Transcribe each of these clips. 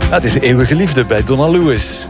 Het is Eeuwige Liefde bij Donna Lewis.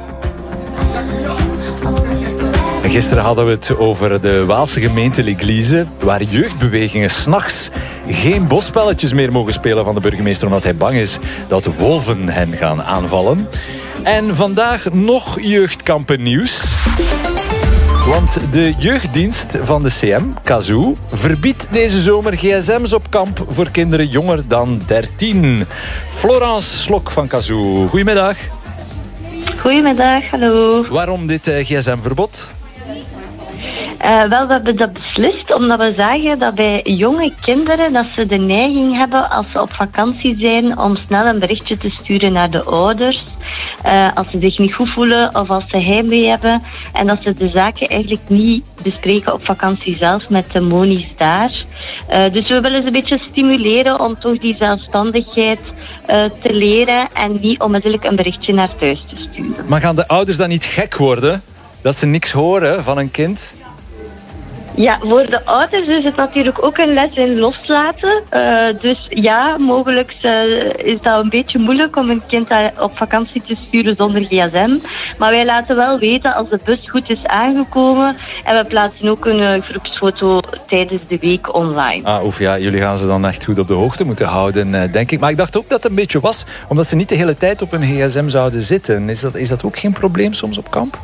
En gisteren hadden we het over de Waalse gemeente L'Église, waar jeugdbewegingen 's nachts geen bosspelletjes meer mogen spelen van de burgemeester, omdat hij bang is dat de wolven hen gaan aanvallen. En vandaag nog jeugdkampennieuws. Want de jeugddienst van de CM, Kazoo, verbiedt deze zomer gsm's op kamp voor kinderen jonger dan 13. Florence Slok van Kazoo, goedemiddag. Goedemiddag, hallo. Waarom dit gsm-verbod? Wel, we hebben dat beslist omdat we zagen dat bij jonge kinderen dat ze de neiging hebben als ze op vakantie zijn om snel een berichtje te sturen naar de ouders. Als ze zich niet goed voelen of als ze heimwee hebben. En dat ze de zaken eigenlijk niet bespreken op vakantie zelf met de monies daar. Dus we willen ze een beetje stimuleren om toch die zelfstandigheid te leren en niet onmiddellijk een berichtje naar thuis te sturen. Maar gaan de ouders dan niet gek worden? Dat ze niks horen van een kind? Ja, voor de ouders is het natuurlijk ook een les in loslaten. Dus ja, mogelijk is dat een beetje moeilijk om een kind op vakantie te sturen zonder gsm. Maar wij laten wel weten als de bus goed is aangekomen. En we plaatsen ook een groepsfoto tijdens de week online. Ja, jullie gaan ze dan echt goed op de hoogte moeten houden, denk ik. Maar ik dacht ook dat het een beetje was, omdat ze niet de hele tijd op hun gsm zouden zitten. Is dat ook geen probleem soms op kamp?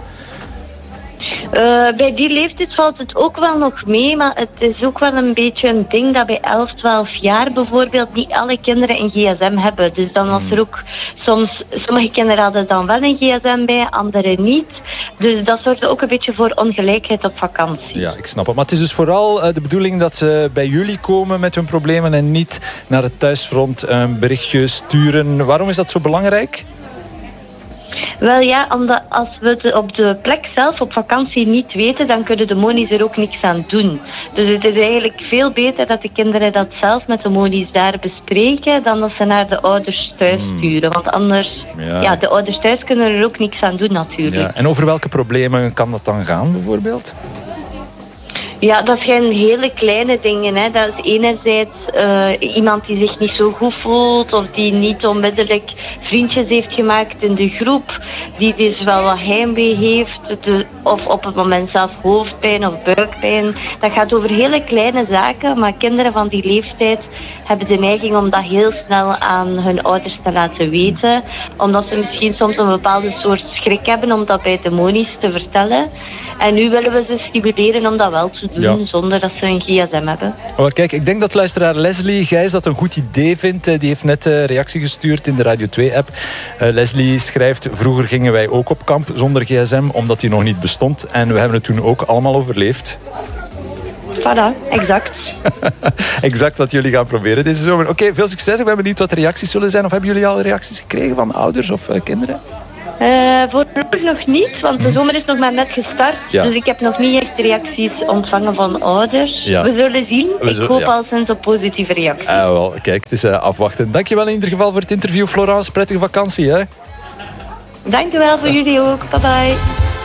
Bij die leeftijd valt het ook wel nog mee, maar het is ook wel een beetje een ding dat bij 11, 12 jaar bijvoorbeeld niet alle kinderen een gsm hebben. Dus dan was er ook sommige kinderen hadden dan wel een gsm bij, anderen niet. Dus dat zorgt ook een beetje voor ongelijkheid op vakantie. Ja, ik snap het. Maar het is dus vooral de bedoeling dat ze bij jullie komen met hun problemen en niet naar het thuisfront een berichtje sturen. Waarom is dat zo belangrijk? Wel ja, omdat als we het op de plek zelf op vakantie niet weten, dan kunnen de monies er ook niks aan doen. Dus het is eigenlijk veel beter dat de kinderen dat zelf met de monies daar bespreken, dan dat ze naar de ouders thuis sturen. Want anders, de ouders thuis kunnen er ook niks aan doen natuurlijk. Ja. En over welke problemen kan dat dan gaan bijvoorbeeld? Ja, dat zijn hele kleine dingen. Hè. Dat is enerzijds iemand die zich niet zo goed voelt of die niet onmiddellijk vriendjes heeft gemaakt in de groep, die dus wel wat heimwee heeft of op het moment zelf hoofdpijn of buikpijn. Dat gaat over hele kleine zaken, maar kinderen van die leeftijd hebben de neiging om dat heel snel aan hun ouders te laten weten, omdat ze misschien soms een bepaalde soort schrik hebben om dat bij de monies te vertellen. En nu willen we ze stimuleren om dat wel te doen, zonder dat ze een gsm hebben. Oh, kijk, ik denk dat luisteraar Leslie Gijs dat een goed idee vindt. Die heeft net reactie gestuurd in de Radio 2-app. Leslie schrijft, vroeger gingen wij ook op kamp zonder gsm, omdat die nog niet bestond. En we hebben het toen ook allemaal overleefd. Voilà, exact. Exact wat jullie gaan proberen deze zomer. Oké, veel succes. Ik ben benieuwd wat de reacties zullen zijn. Of hebben jullie al reacties gekregen van ouders of kinderen? Voorlopig nog niet, want de zomer is nog maar net gestart. Ja. Dus ik heb nog niet echt reacties ontvangen van ouders. Ja. We zullen zien. Ik hoop al sinds op positieve reacties. Wel, kijk, het is afwachten. Dankjewel in ieder geval voor het interview, Florence. Prettige vakantie, hè? Dankjewel voor jullie ook. Bye bye.